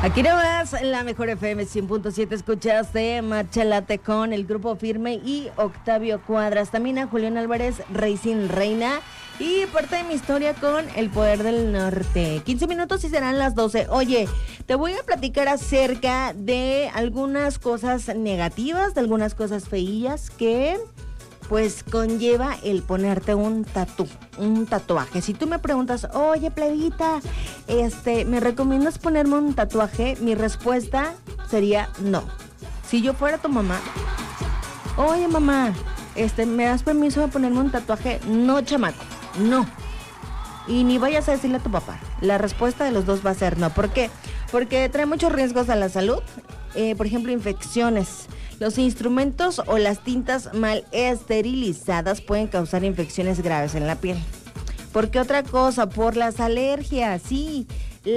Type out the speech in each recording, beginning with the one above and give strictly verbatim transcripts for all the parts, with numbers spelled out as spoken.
Aquí nomás, en la mejor F M cien punto siete, escuchaste Marchelate con el Grupo Firme y Octavio Cuadras. También a Julián Álvarez, Rey sin Reina. Y parte de mi historia con El Poder del Norte. quince minutos y serán las doce. Oye, te voy a platicar acerca de algunas cosas negativas, de algunas cosas feillas que pues conlleva el ponerte un tatú, un tatuaje. Si tú me preguntas, oye, plebita, este, ¿me recomiendas ponerme un tatuaje? Mi respuesta sería no. Si yo fuera tu mamá, oye, mamá, este, ¿me das permiso de ponerme un tatuaje? No, chamaco, no. Y ni vayas a decirle a tu papá. La respuesta de los dos va a ser no. ¿Por qué? Porque trae muchos riesgos a la salud. Eh, por ejemplo, infecciones. Los instrumentos o las tintas mal esterilizadas pueden causar infecciones graves en la piel. ¿Por qué otra cosa? Por las alergias, sí.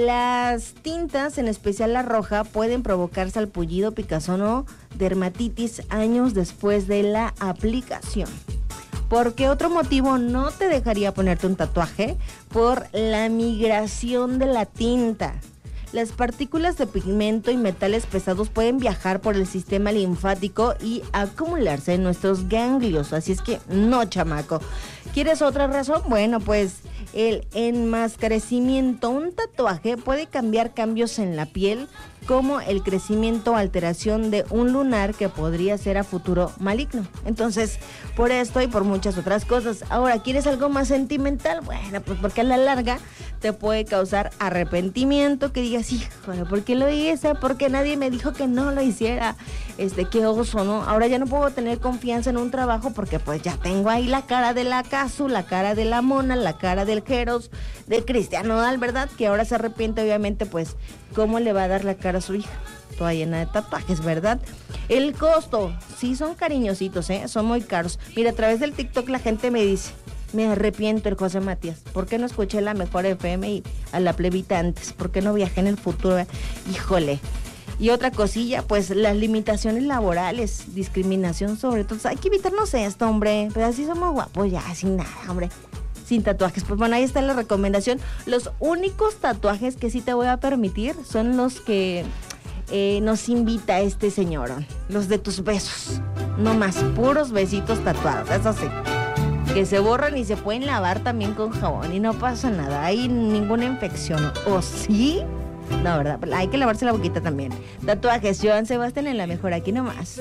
Las tintas, en especial la roja, pueden provocar salpullido, picazón o dermatitis años después de la aplicación. ¿Por qué otro motivo no te dejaría ponerte un tatuaje? Por la migración de la tinta. Las partículas de pigmento y metales pesados pueden viajar por el sistema linfático y acumularse en nuestros ganglios. Así es que no, chamaco. ¿Quieres otra razón? Bueno, pues el enmascarecimiento. Un tatuaje puede cambiar cambios en la piel, como el crecimiento o alteración de un lunar que podría ser a futuro maligno. Entonces, por esto y por muchas otras cosas. Ahora, ¿quieres algo más sentimental? Bueno, pues porque a la larga te puede causar arrepentimiento, que digas, híjole, ¿por qué lo hice? Porque nadie me dijo que no lo hiciera. Este, qué oso, ¿no? Ahora ya no puedo tener confianza en un trabajo porque pues ya tengo ahí la cara de la Casu, la cara de la Mona, la cara del Jeros, de Cristian Nodal, ¿verdad? Que ahora se arrepiente, obviamente, pues, ¿cómo le va a dar la cara a su hija? Toda llena de tatuajes, ¿verdad? El costo, sí son cariñositos, ¿eh? Son muy caros. Mira, a través del TikTok la gente me dice, me arrepiento, el José Matías, ¿por qué no escuché la mejor F M y a la plebita antes? ¿Por qué no viajé en el futuro? Híjole. Y otra cosilla, pues las limitaciones laborales, discriminación sobre todo. Hay que evitarnos esto, hombre. Pues así somos guapos ya, sin nada, hombre. Sin tatuajes. Pues bueno, ahí está la recomendación. Los únicos tatuajes que sí te voy a permitir son los que eh, nos invita este señor. Los de tus besos. No más, puros besitos tatuados, eso sí. Que se borran y se pueden lavar también con jabón y no pasa nada. Hay ninguna infección. ¿O sí? No, ¿verdad? Hay que lavarse la boquita también. Tatuajes, Joan Sebastián en la mejor, aquí nomás.